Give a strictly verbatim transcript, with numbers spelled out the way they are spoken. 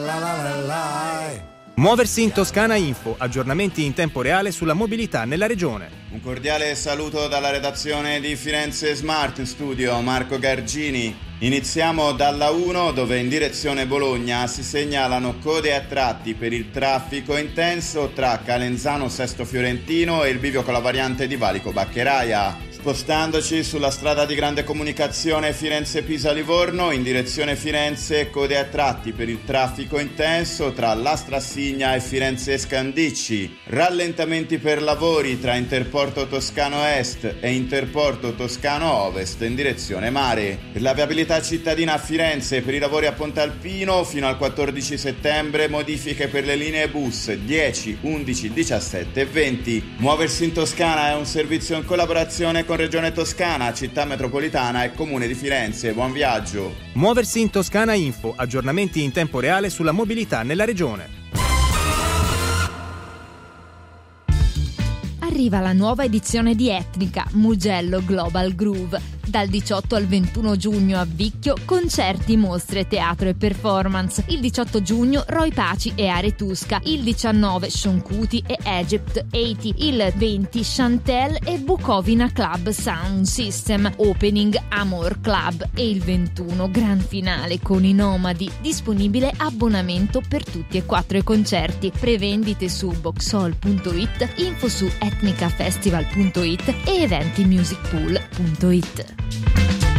La la la la. Muoversi in Toscana Info, aggiornamenti in tempo reale sulla mobilità nella regione. Un cordiale saluto dalla redazione di Firenze Smart Studio, Marco Gargini. Iniziamo dalla uno, dove in direzione Bologna si segnalano code a tratti per il traffico intenso tra Calenzano Sesto Fiorentino e il bivio con la variante di Valico Baccheraia. Spostandoci sulla strada di grande comunicazione Firenze-Pisa-Livorno, in direzione Firenze, code a tratti per il traffico intenso tra Lastrassigna e Firenze-Scandicci. Rallentamenti per lavori tra Interporto Toscano Est e Interporto Toscano Ovest in direzione mare. Per la viabilità cittadina a Firenze, per i lavori a Pontalpino, fino al quattordici settembre, modifiche per le linee bus dieci, undici, diciassette e venti. Muoversi in Toscana è un servizio in collaborazione con con Regione Toscana, Città Metropolitana e Comune di Firenze. Buon viaggio. Muoversi in Toscana Info, aggiornamenti in tempo reale sulla mobilità nella regione. Arriva la nuova edizione di Etnica, Mugello Global Groove. Dal diciotto al ventuno giugno a Vicchio, concerti, mostre, teatro e performance. Il diciotto giugno Roy Paci e Aretusca. Il diciannove Sean Kuti e Egypt ottanta. Il venti Chantel e Bukovina Club Sound System. Opening Amor Club. E il ventuno gran finale con i Nomadi. Disponibile abbonamento per tutti e quattro i concerti. Prevendite su boxhall punto it, info su etnicafestival punto it e eventimusicpool punto it.